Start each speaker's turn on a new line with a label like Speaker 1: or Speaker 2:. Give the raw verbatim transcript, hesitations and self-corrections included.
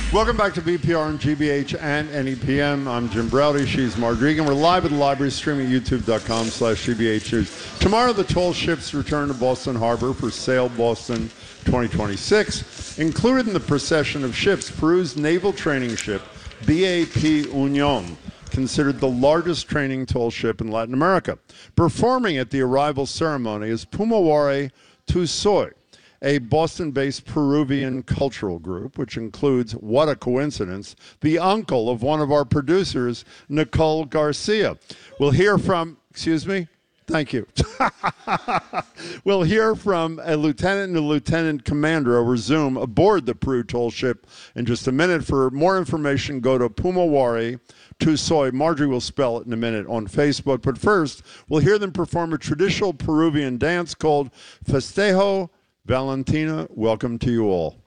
Speaker 1: Welcome back to B P R and G B H and N E P M. I'm Jim Browdy. She's Margery Eagan. We're live at the library, streaming at youtube.com slash GBH News. Tomorrow, the tall ships return to Boston Harbor for Sail Boston twenty twenty-six. Included in the procession of ships, Peru's naval training ship, B A P Union, considered the largest training tall ship in Latin America. Performing at the arrival ceremony is Pumawari Tusoy, a Boston-based Peruvian cultural group, which includes, what a coincidence, the uncle of one of our producers, Nicole Garcia. We'll hear from, excuse me? Thank you. We'll hear from a lieutenant and a lieutenant commander over Zoom aboard the Peru tall ship in just a minute. For more information, go to Pumawari Tusoy. Margery will spell it in a minute on Facebook. But first, we'll hear them perform a traditional Peruvian dance called Festejo Valentina. Welcome to you all.